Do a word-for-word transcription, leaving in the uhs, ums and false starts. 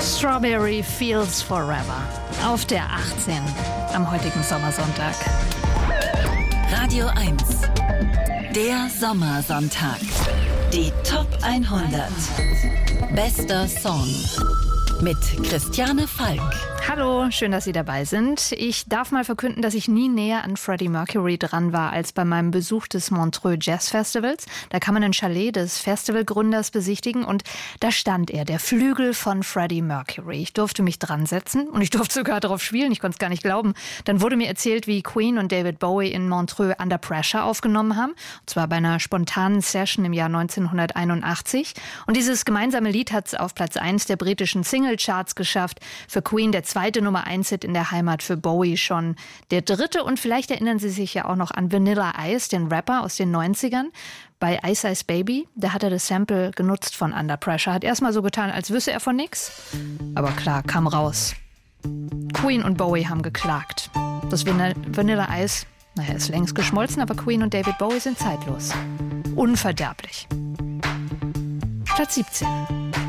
Strawberry Fields Forever auf der achtzehn am heutigen Sommersonntag. Radio eins, der Sommersonntag. Die Top hundert. Bester Song mit Christiane Falk. Hallo, schön, dass Sie dabei sind. Ich darf mal verkünden, dass ich nie näher an Freddie Mercury dran war als bei meinem Besuch des Montreux Jazz Festivals. Da kann man ein Chalet des Festivalgründers besichtigen und da stand er, der Flügel von Freddie Mercury. Ich durfte mich dran setzen und ich durfte sogar darauf spielen, ich konnte es gar nicht glauben. Dann wurde mir erzählt, wie Queen und David Bowie in Montreux Under Pressure aufgenommen haben. Und zwar bei einer spontanen Session im Jahr neunzehnhunderteinundachtzig. Und dieses gemeinsame Lied hat es auf Platz eins der britischen Singlecharts geschafft. Für Queen der zweite Nummer eins Hit in der Heimat, für Bowie schon der dritte. Und vielleicht erinnern Sie sich ja auch noch an Vanilla Ice, den Rapper aus den neunzigern. Bei Ice Ice Baby, da hat er das Sample genutzt von Under Pressure. Hat erstmal so getan, als wüsste er von nix. Aber klar, kam raus. Queen und Bowie haben geklagt. Das Vanilla Ice, naja, ist längst geschmolzen, aber Queen und David Bowie sind zeitlos. Unverderblich. Platz siebzehn.